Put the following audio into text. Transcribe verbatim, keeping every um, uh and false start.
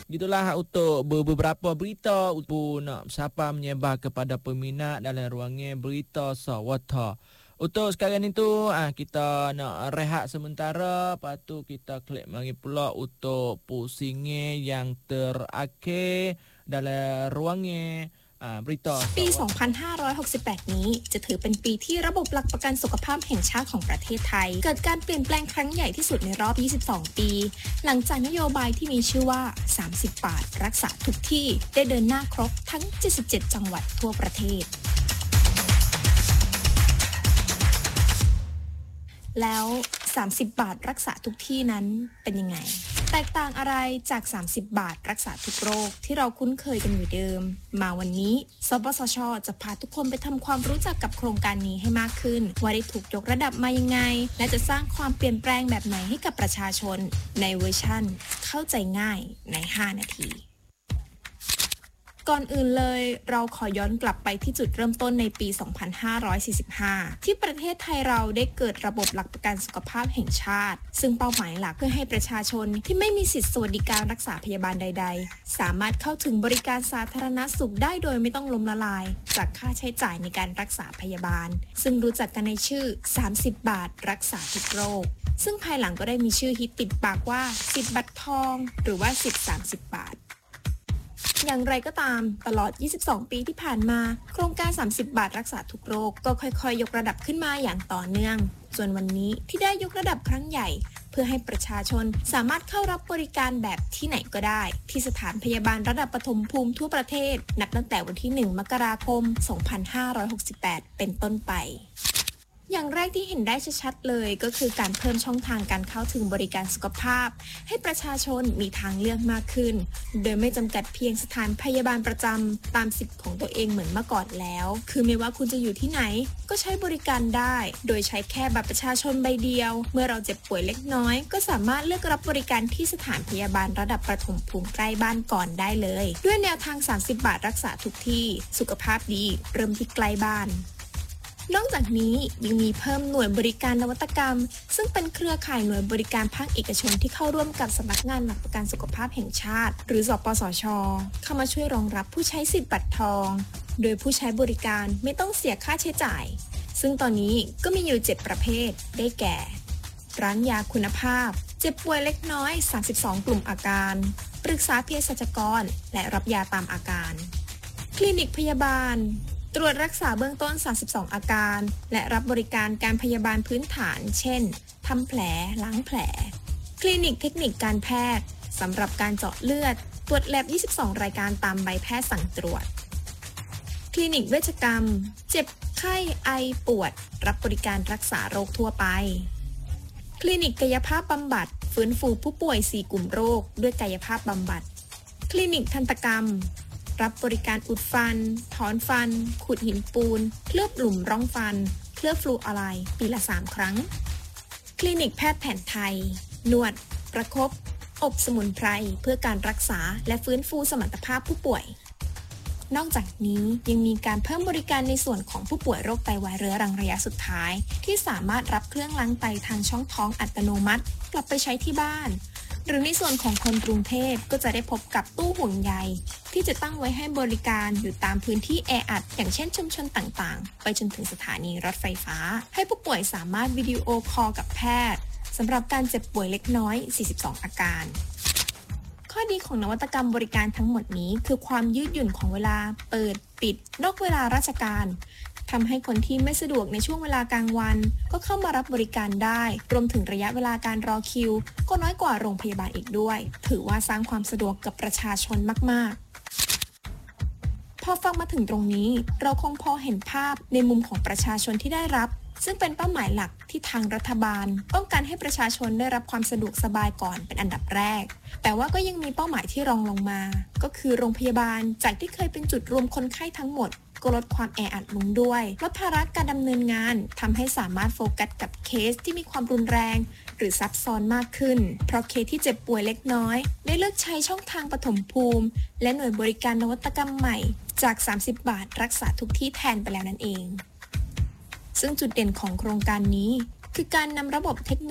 Gitulah untuk beberapa berita pun siapa menyebar kepada peminat dalam ruangan berita Sawata. Untuk sekarang itu kita nak rehat sementara, lepas tu kita klik mari pula untuk pusingnya yang terakhir dalam ruangan berita ปี สองพันห้าร้อยหกสิบแปด นี้จะถือเป็นปีที่ระบบหลักประกันสุขภาพแห่งชาติของประเทศไทยเกิดการเปลี่ยนแปลงครั้งใหญ่ที่สุดในรอบ ยี่สิบสอง ปี หลังจากนโยบายที่มีชื่อว่า สามสิบ บาทรักษาทุกที่ได้เดินหน้าครบทั้ง เจ็ดสิบเจ็ด จังหวัดทั่วประเทศแล้ว สามสิบ บาทรักษาทุกที่นั้นเป็นยังไงแตกต่างอะไรจาก สามสิบ บาทรักษาทุกโรคที่เราคุ้นเคยกันอยู่เดิมมาวันนี้สปสช.จะพาทุกคนไปทำความรู้จักกับโครงการนี้ให้มากขึ้นว่าได้ถูกยกระดับมายังไงและจะสร้างความเปลี่ยนแปลงแบบไหนให้กับประชาชนในเวอร์ชั่นเข้าใจง่ายในห้านาทีก่อนอื่นเลยเราขอย้อนกลับไปที่จุดเริ่มต้นในปี สองพันห้าร้อยสี่สิบห้า ที่ประเทศไทยเราได้เกิดระบบหลักประกันสุขภาพแห่งชาติซึ่งเป้าหมายหลักเพื่อให้ประชาชนที่ไม่มีสิทธิสวัสดิการรักษาพยาบาลใดๆสามารถเข้าถึงบริการสาธารณสุขได้โดยไม่ต้องล้มละลายจากค่าใช้จ่ายในการรักษาพยาบาลซึ่งรู้จักกันในชื่อ สามสิบ บาทรักษาทุกโรคซึ่งภายหลังก็ได้มีชื่อฮิตติดปากว่าสิทธิ์บัตรทองหรือว่าสิทธิ์ สามสิบ บาทอย่างไรก็ตามตลอด ยี่สิบสอง ปีที่ผ่านมาโครงการ สามสิบ บาทรักษาทุกโรคก็ค่อยๆยกระดับขึ้นมาอย่างต่อเนื่องส่วนวันนี้ที่ได้ยกระดับครั้งใหญ่เพื่อให้ประชาชนสามารถเข้ารับบริการแบบที่ไหนก็ได้ที่สถานพยาบาลระดับปฐมภูมิทั่วประเทศนับตั้งแต่วันที่ หนึ่ง มกราคม สองพันห้าร้อยหกสิบแปด เป็นต้นไปอย่างแรกที่เห็นได้ชัดๆเลยก็คือการเพิ่มช่องทางการเข้าถึงบริการสุขภาพให้ประชาชนมีทางเลือกมากขึ้นโดยไม่จำกัดเพียงสถานพยาบาลประจำตามสิทธิ์ของตัวเองเหมือนเมื่อก่อนแล้วคือไม่ว่าคุณจะอยู่ที่ไหนก็ใช้บริการได้โดยใช้แค่บัตรประชาชนใบเดียวเมื่อเราเจ็บป่วยเล็กน้อยก็สามารถเลือกรับบริการที่สถานพยาบาลระดับประถมภูมิใกล้บ้านก่อนได้เลยด้วยแนวทาง สามสิบ บาทรักษาทุกที่สุขภาพดีเริ่มที่ใกล้บ้านนอกจากนี้ยังมีเพิ่มหน่วยบริการนวัตกรรมซึ่งเป็นเครือข่ายหน่วยบริการภาคเอกชนที่เข้าร่วมกับสำนักงานหลักประกันสุขภาพแห่งชาติหรือสปสช.เข้ามาช่วยรองรับผู้ใช้สิทธิ์บัตรทองโดยผู้ใช้บริการไม่ต้องเสียค่าใช้จ่ายซึ่งตอนนี้ก็มีอยู่เจ็ดประเภทได้แก่ร้านยาคุณภาพเจ็บป่วยเล็กน้อยสามสิบสองกลุ่มอาการปรึกษาเภสัชกรและรับยาตามอาการคลินิกพยาบาลตรวจรักษาเบื้องต้นสามสิบสองอาการและรับบริการการพยาบาลพื้นฐานเช่นทำแผลล้างแผลคลินิกเทคนิคการแพทย์สำหรับการเจาะเลือดตรวจแลบยี่สิบสองรายการตามใบแพทย์สั่งตรวจคลินิกเวชกรรมเจ็บไข้ไอปวดรับบริการรักษาโรคทั่วไปคลินิกกายภาพบำบัดฟื้นฟูผู้ป่วยสี่กลุ่มโรคด้วยกายภาพบำบัดคลินิกทันตกรรมรับบริการอุดฟันถอนฟันขูดหินปูนเคลือบหลุมร่องฟันเคลือบฟลูออไรด์ปีละสามครั้งคลินิกแพทย์แผนไทยนวดประคบอบสมุนไพรเพื่อการรักษาและฟื้นฟูสมรรถภาพผู้ป่วยนอกจากนี้ยังมีการเพิ่มบริการในส่วนของผู้ป่วยโรคไตวายเรื้อรังระยะสุดท้ายที่สามารถรับเครื่องล้างไตทางช่องท้องอัตโนมัติกลับไปใช้ที่บ้านหรือในส่วนของคนกรุงเทพก็จะได้พบกับตู้ห่วงใยที่จะตั้งไว้ให้บริการอยู่ตามพื้นที่แออัดอย่างเช่นชุมชนต่างๆไปจนถึงสถานีรถไฟฟ้าให้ผู้ป่วยสามารถวิดีโอคอลกับแพทย์สำหรับการเจ็บป่วยเล็กน้อยสี่สิบสองอาการข้อดีของนวัตกรรมบริการทั้งหมดนี้คือความยืดหยุ่นของเวลาเปิดปิดนอกเวลาราชการทำให้คนที่ไม่สะดวกในช่วงเวลากลางวันก็เข้ามารับบริการได้รวมถึงระยะเวลาการรอคิวก็น้อยกว่าโรงพยาบาลอีกด้วยถือว่าสร้างความสะดวกกับประชาชนมากๆพอฟังมาถึงตรงนี้เราคงพอเห็นภาพในมุมของประชาชนที่ได้รับซึ่งเป็นเป้าหมายหลักที่ทางรัฐบาลต้องการให้ประชาชนได้รับความสะดวกสบายก่อนเป็นอันดับแรกแต่ว่าก็ยังมีเป้าหมายที่รองลงมาก็คือโรงพยาบาลจากที่เคยเป็นจุดรวมคนไข้ทั้งหมดก็ลดความแออัดลงด้วยลดภาระการดำเนินงานทำให้สามารถโฟกัสกับเคสที่มีความรุนแรงหรือซับซ้อนมากขึ้นเพราะเคสที่เจ็บป่วยเล็กน้อยได้เลือกใช้ช่องทางปฐมภูมิและหน่วยบริการนวัตกรรมใหม่จาก สามสิบ บาทรักษาทุกที่แทนไปแล้วนั่นเองซึ่งจุดเด่นของโครงการนี้คือการนำระบบเทคโนโลยี